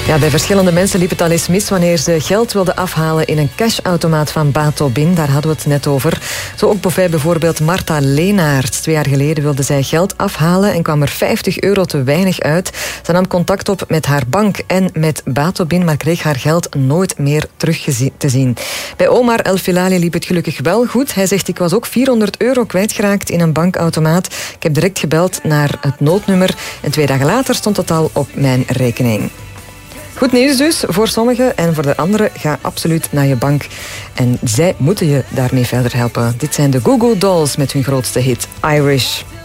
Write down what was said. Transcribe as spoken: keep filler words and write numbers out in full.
Ja, bij verschillende mensen liep het al eens mis wanneer ze geld wilden afhalen in een cashautomaat van Batobin. Daar hadden we het net over. Zo ook bij bijvoorbeeld Marta Leenaerts. Twee jaar geleden wilde zij geld afhalen en kwam er vijftig euro te weinig uit. Ze nam contact op met haar bank en met Batobin, maar kreeg haar geld nooit meer terug te zien. Bij Omar El Filali liep het gelukkig wel goed. Hij zegt, ik was ook vierhonderd euro kwijtgeraakt in een bankautomaat. Ik heb direct gebeld naar het noodnummer en twee dagen later stond het al op mijn rekening. Goed nieuws dus voor sommigen en voor de anderen. Ga absoluut naar je bank. En zij moeten je daarmee verder helpen. Dit zijn de Goo Goo Dolls met hun grootste hit Irish.